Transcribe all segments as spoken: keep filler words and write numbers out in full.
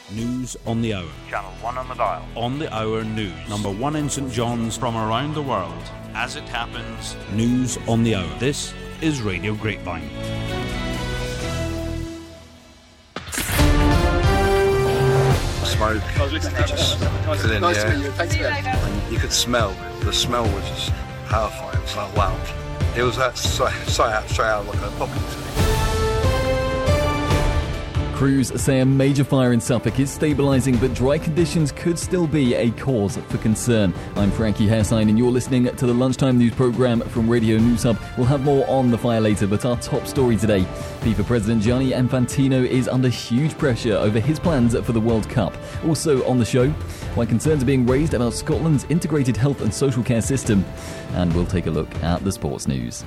News on the hour. Channel one on the dial. On the hour news. Number one in St John's. From around the world. As it happens. News on the hour. This is Radio Grapevine. Smoke. I was listening to just Nice, in, nice yeah. to meet you. Thanks again. And you could smell, the smell was just powerful. It was like, wow. It was that straight, straight out, straight out like a poppy to me. Crews say a major fire in Suffolk is stabilising, but dry conditions could still be a cause for concern. I'm Frankie Hairsign and you're listening to the Lunchtime News programme from Radio News Hub. We'll have more on the fire later, but our top story today. FIFA President Gianni Infantino is under huge pressure over his plans for the World Cup. Also on the show, why concerns are being raised about Scotland's integrated health and social care system. And we'll take a look at the sports news.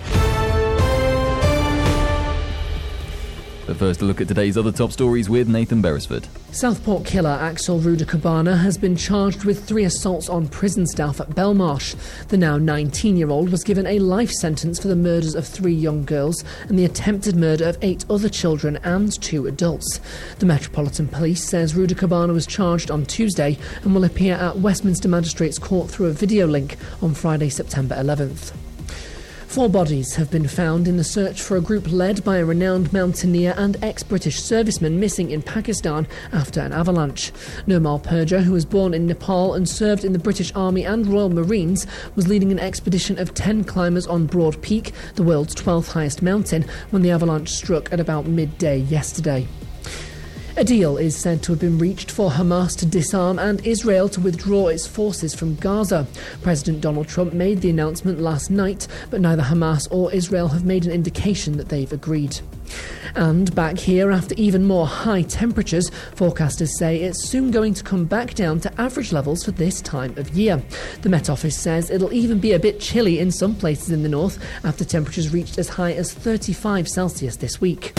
But first, a look at today's other top stories with Nathan Beresford. Southport killer Axel Rudakabana has been charged with three assaults on prison staff at Belmarsh. The now nineteen-year-old was given a life sentence for the murders of three young girls and the attempted murder of eight other children and two adults. The Metropolitan Police says Rudakabana was charged on Tuesday and will appear at Westminster Magistrates Court through a video link on Friday, September eleventh. Four bodies have been found in the search for a group led by a renowned mountaineer and ex-British serviceman missing in Pakistan after an avalanche. Nirmal Purja, who was born in Nepal and served in the British Army and Royal Marines, was leading an expedition of ten climbers on Broad Peak, the world's twelfth highest mountain, when the avalanche struck at about midday yesterday. A deal is said to have been reached for Hamas to disarm and Israel to withdraw its forces from Gaza. President Donald Trump made the announcement last night, but neither Hamas or Israel have made an indication that they've agreed. And back here, after even more high temperatures, forecasters say it's soon going to come back down to average levels for this time of year. The Met Office says it'll even be a bit chilly in some places in the north after temperatures reached as high as thirty-five Celsius this week.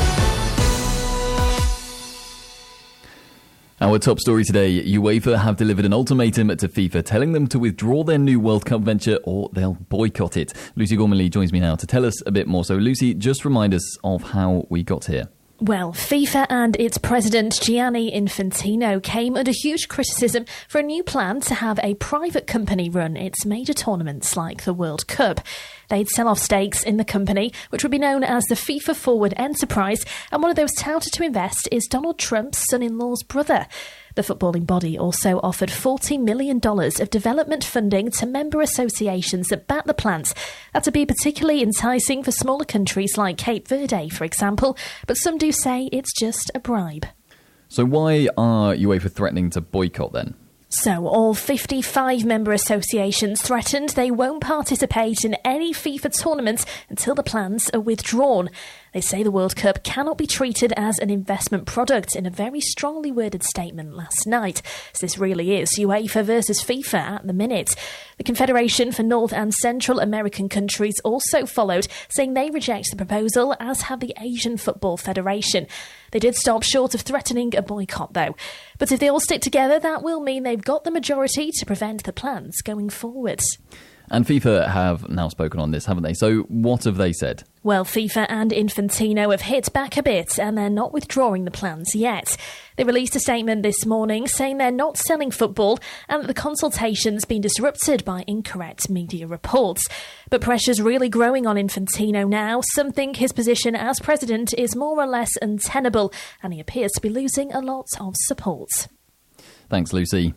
Our top story today, UEFA have delivered an ultimatum to FIFA telling them to withdraw their new World Cup venture or they'll boycott it. Lucy Gormley joins me now to tell us a bit more. So Lucy, just remind us of how we got here. Well, FIFA and its president Gianni Infantino came under huge criticism for a new plan to have a private company run its major tournaments like the World Cup. They'd sell off stakes in the company, which would be known as the FIFA Forward Enterprise, and one of those touted to invest is Donald Trump's son-in-law's brother. The footballing body also offered forty million dollars of development funding to member associations that back the plans. That would be particularly enticing for smaller countries like Cape Verde, for example, but some do say it's just a bribe. So why are UEFA threatening to boycott then? So all fifty-five member associations threatened they won't participate in any FIFA tournaments until the plans are withdrawn. They say the World Cup cannot be treated as an investment product in a very strongly worded statement last night. So this really is UEFA versus FIFA at the minute. The Confederation for North and Central American countries also followed, saying they reject the proposal, as have the Asian Football Federation. They did stop short of threatening a boycott, though. But if they all stick together, that will mean they've got the majority to prevent the plans going forward. And FIFA have now spoken on this, haven't they? So what have they said? Well, FIFA and Infantino have hit back a bit and they're not withdrawing the plans yet. They released a statement this morning saying they're not selling football and that the consultation's been disrupted by incorrect media reports. But pressure's really growing on Infantino now. Some think his position as president is more or less untenable and he appears to be losing a lot of support. Thanks, Lucy.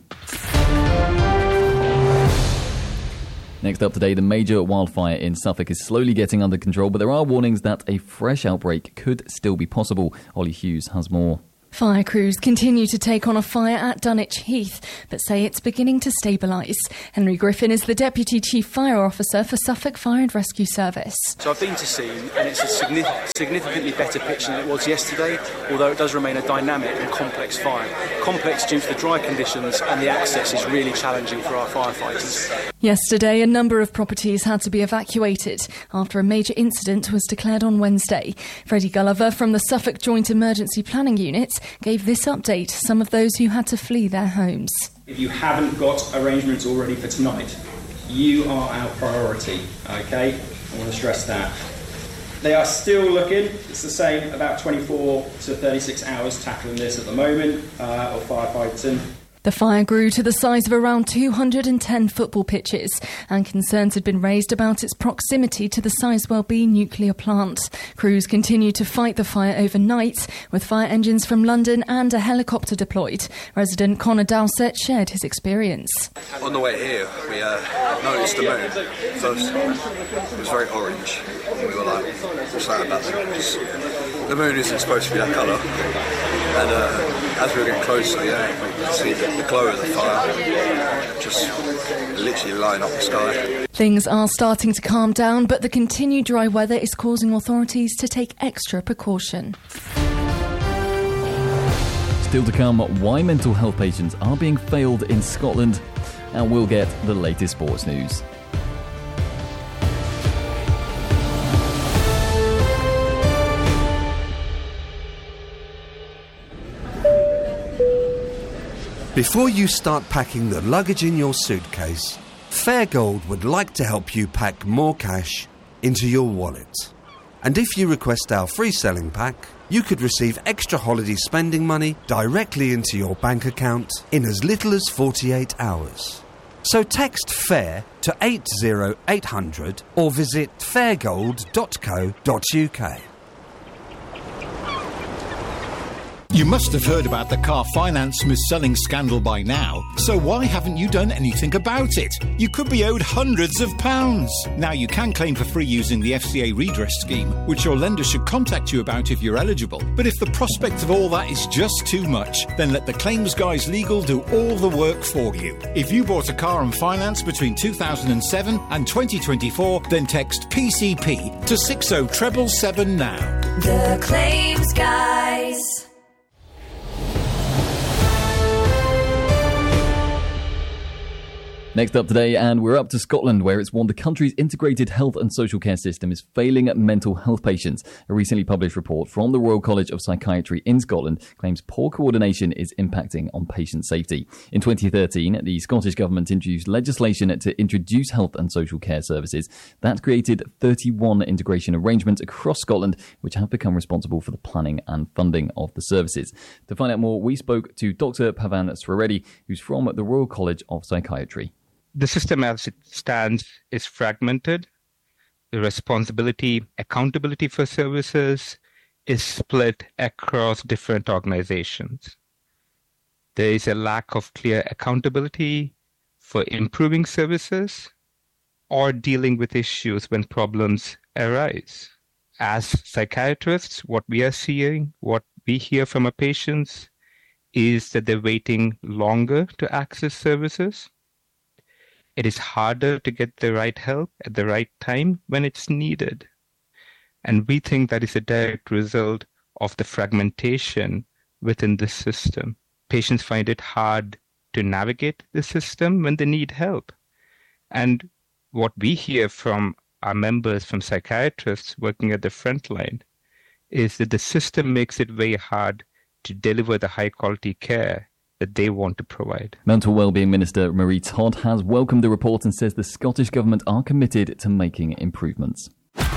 Next up today, the major wildfire in Suffolk is slowly getting under control, but there are warnings that a fresh outbreak could still be possible. Ollie Hughes has more. Fire crews continue to take on a fire at Dunwich Heath, but say it's beginning to stabilise. Henry Griffin is the Deputy Chief Fire Officer for Suffolk Fire and Rescue Service. So I've been to scene and it's a significant, significantly better pitch than it was yesterday, although it does remain a dynamic and complex fire. Complex due to the dry conditions and the access is really challenging for our firefighters. Yesterday, a number of properties had to be evacuated after a major incident was declared on Wednesday. Freddie Gulliver from the Suffolk Joint Emergency Planning Unit gave this update to some of those who had to flee their homes. If you haven't got arrangements already for tonight, you are our priority, OK? I want to stress that. They are still looking, it's the same, about twenty-four to thirty-six hours tackling this at the moment, uh, or firefighting. The fire grew to the size of around two hundred ten football pitches, and concerns had been raised about its proximity to the Sizewell B nuclear plant. Crews continued to fight the fire overnight, with fire engines from London and a helicopter deployed. Resident Connor Dowsett shared his experience. On the way here, we uh, noticed the moon. First, it was very orange. We were like, what's that about? Because the moon isn't supposed to be that colour. And uh, as we were getting closer, yeah, we could see the, the glow of the fire just literally light up the sky. Things are starting to calm down, but the continued dry weather is causing authorities to take extra precaution. Still to come, why mental health patients are being failed in Scotland, and we'll get the latest sports news. Before you start packing the luggage in your suitcase, Fairgold would like to help you pack more cash into your wallet. And if you request our free selling pack, you could receive extra holiday spending money directly into your bank account in as little as forty-eight hours. So text FAIR to eight zero eight hundred or visit fairgold dot co dot uk. You must have heard about the car finance mis-selling scandal by now, so why haven't you done anything about it? You could be owed hundreds of pounds. Now you can claim for free using the F C A redress scheme, which your lender should contact you about if you're eligible. But if the prospect of all that is just too much, then let the Claims Guys Legal do all the work for you. If you bought a car on finance between two thousand seven and twenty twenty-four, then text P C P to six oh seven seven now. The Claims Guys. Next up today, and we're up to Scotland, where it's warned the country's integrated health and social care system is failing mental health patients. A recently published report from the Royal College of Psychiatry in Scotland claims poor coordination is impacting on patient safety. In twenty thirteen, the Scottish Government introduced legislation to introduce health and social care services. That created thirty-one integration arrangements across Scotland, which have become responsible for the planning and funding of the services. To find out more, we spoke to Doctor Pavan Srireddy, who's from the Royal College of Psychiatry. The system as it stands is fragmented. The responsibility, accountability for services is split across different organizations. There is a lack of clear accountability for improving services or dealing with issues when problems arise. As psychiatrists, what we are seeing, what we hear from our patients is that they're waiting longer to access services. It is harder to get the right help at the right time when it's needed. And we think that is a direct result of the fragmentation within the system. Patients find it hard to navigate the system when they need help. And what we hear from our members, from psychiatrists working at the front line, is that the system makes it very hard to deliver the high quality care that they want to provide. Mental Wellbeing Minister Marie Todd has welcomed the report and says the Scottish Government are committed to making improvements.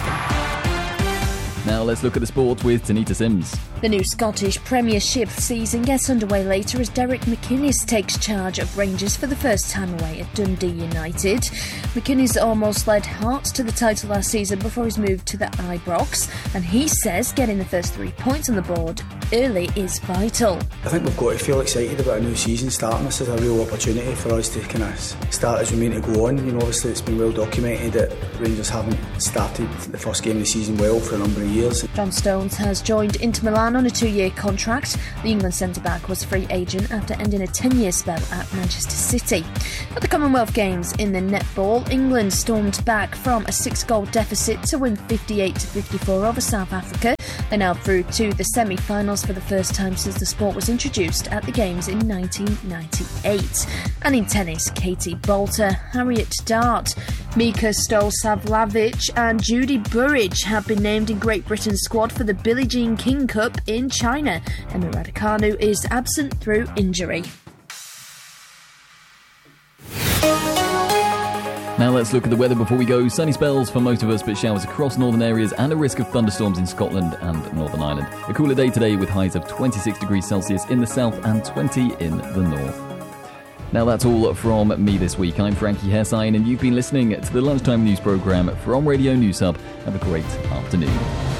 Now let's look at the sport with Tanita Sims. The new Scottish Premiership season gets underway later as Derek McInnes takes charge of Rangers for the first time away at Dundee United. McInnes almost led Hearts to the title last season before his move to the Ibrox, and he says getting the first three points on the board early is vital. I think we've got to feel excited about a new season starting. This is a real opportunity for us to kind of start as we mean to go on. You know, obviously it's been well documented that Rangers haven't started the first game of the season well for a number of years. John Stones has joined Inter Milan on a two-year contract. The England centre-back was free agent after ending a ten-year spell at Manchester City. At the Commonwealth Games in the netball, England stormed back from a six-goal deficit to win fifty-eight to fifty-four over South Africa. They're now through to the semi-finals for the first time since the sport was introduced at the Games in nineteen ninety-eight. And in tennis, Katie Boulter, Harriet Dart, Mika Stolsavljevic and Judy Burridge have been named in Great Britain's squad for the Billie Jean King Cup in China. Emma Raducanu is absent through injury. Now let's look at the weather before we go. Sunny spells for most of us, but showers across northern areas and a risk of thunderstorms in Scotland and Northern Ireland. A cooler day today with highs of twenty-six degrees Celsius in the south and twenty in the north. Now that's all from me this week. I'm Frankie Hairsign and you've been listening to the Lunchtime News programme from Radio News Hub. Have a great afternoon.